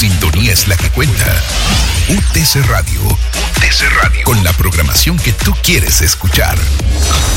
sintonía es la que cuenta. UTC Radio. UTC Radio. Con la programación que tú quieres escuchar.